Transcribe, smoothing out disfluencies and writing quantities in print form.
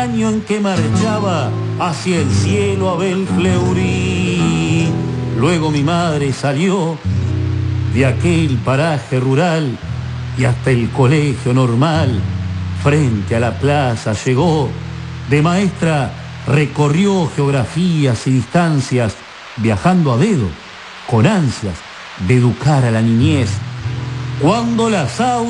año en que marchaba hacia el cielo Abel Fleury. Luego mi madre salió de aquel paraje rural y hasta el colegio normal. Frente a la plaza llegó, de maestra recorrió geografías y distancias, viajando a dedo, con ansias de educar a la niñez. Cuando las aulas